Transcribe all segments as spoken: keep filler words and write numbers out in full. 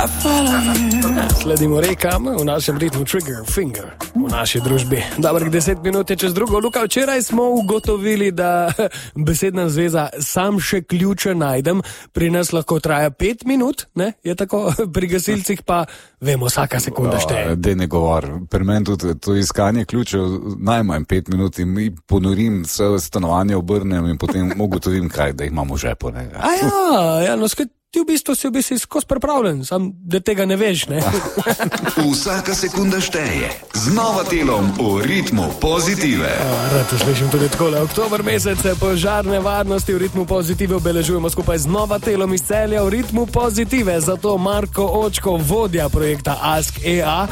Sledimo rekam v našem ritmu Trigger Finger v naši družbi. Dobrih deset minut je čez drugo. Luka, včeraj smo ugotovili, da besedna zveza sam še ključe najdem pri nas lahko traja pet minut, ne? Je tako? Pri gasilcih pa vemo, vsaka sekunda šteje. Dej ne govor. Pri meni tudi to iskanje ključev najmanj pet minut in mi ponorim vse stanovanje, obrnem in potem ugotovim, kaj, da jih imamo v žepu. Ne? A ja, ja, no skrat. Ti v bistvu si v bistvu skozi pripravljen, sam da tega ne veš, ne? Vsaka sekunda šteje. Z Novatelom v ritmu pozitive. Rad to slišim tudi takole. Oktober mesec požarne varnosti v ritmu pozitive obeležujemo skupaj z Novatelom iz Celja v ritmu pozitive. Zato Marko Očko, vodja projekta Ask E A.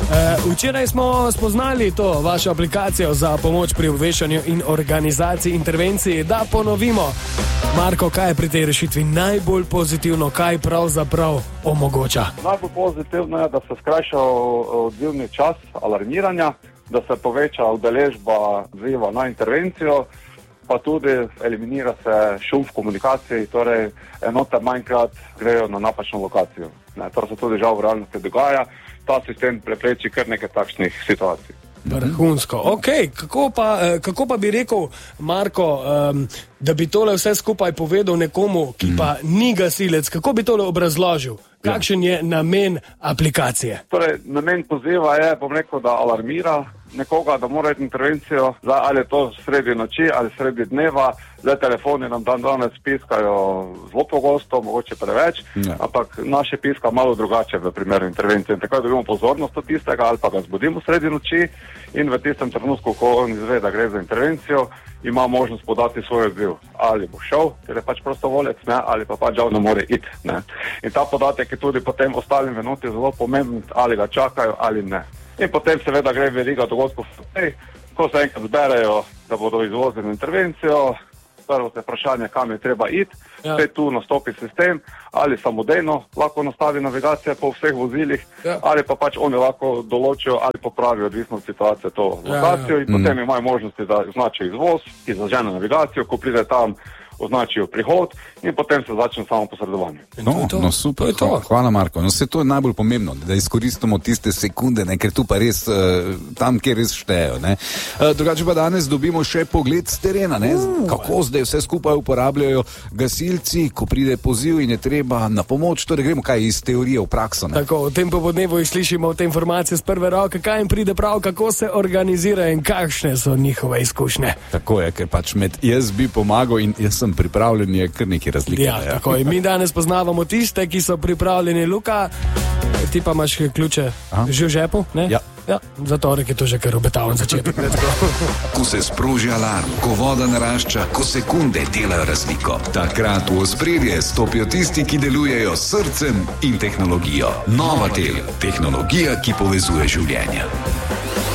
Včeraj smo spoznali to vašo aplikacijo za pomoč pri obveščanju in organizaciji intervencij. Da ponovimo, Marko, kaj je pri tej rešitvi najbolj pozitivno, kaj pravzaprav omogoča? Najbolj pozitivno je, da se skrajša odzivni čas alarmiranja, da se poveča udeležba odziva na intervencijo, pa tudi eliminira se šum v komunikaciji, torej enote manjkrat grejo na napačno lokacijo. Ne, to se tudi žal v realnosti dogaja. Ta sistem prepreči kar nekaj takšnih situacij. Vrhunsko. Ok, kako pa, kako pa bi rekel, Marko, um, da bi tole vse skupaj povedal nekomu, ki pa ni gasilec, kako bi tole obrazložil? Kakšen je namen aplikacije? Torej, namen poziva je, bom rekel, da alarmira nekoga, da mora iti intervencijo, ali je to sredi noči ali sredi dneva. Zdaj telefoni nam dan danes piskajo zelo pogosto, mogoče preveč, ja. Ampak naše piska malo drugače v primeru intervencije. In tako dobimo pozornost od tistega ali pa ga zbudimo sredi noči in v tistem trenutku, ko on izve, da gre za intervencijo, ima možnost podati svoj odziv. Ali bo šel, ker je pač prostovoljec, ne, ali pa pač žal ne more iti. Ne. In ta podatek je tudi potem ostalim v enoti zelo pomemben, ali ga čakajo ali ne. In potem seveda gre veriga dogodkov v tej, ko se enkrat zberejo, da bodo izvozili intervencijo. Prvo se vprašanje, kam je treba iti, ja. Spet tu nastopi sistem, ali samodejno lahko nastavi navigacije po vseh vozilih, ja. Ali pa pač oni lahko določijo ali popravijo odvisno od situacije to lokacijo, ja, ja. In potem mm. imajo možnosti, da označijo izvoz, ki zažene navigacijo, ko pride tam, označijo prihod in potem se začne samo posredovanje. No, no super, hvala, hvala Marko. No, vse to je najbolj pomembno, da izkoristimo tiste sekunde, ne, ker tu pa res uh, tam, kjer res štejo. Ne. Uh, drugače pa danes dobimo še pogled z terena, ne, uh. kako zdaj vse skupaj uporabljajo gasilci, ko pride poziv in je treba na pomoč, torej gremo kaj iz teorije v prakso. Ne. Tako, v tem popodnevu slišimo te informacije z prve roke, kaj jim pride prav, kako se organizira in kakšne so njihove izkušnje. Tako je, ker pač med jaz bi pomagal in jaz pripravljen je kar nekaj razlike. Ja, ja. Tako je. Mi danes poznavamo tiste, ki so pripravljeni. Luka, ti pa imaš ključe Aha. že v žepu, ne? Ja. Ja, za torek je to že kar obetaven začetek. Ko se sproži alarm, ko voda narašča, ko sekunde delajo razliko. Takrat v ospredje stopijo tisti, ki delujejo s srcem in tehnologijo. Novatel, tehnologija, ki povezuje življenja.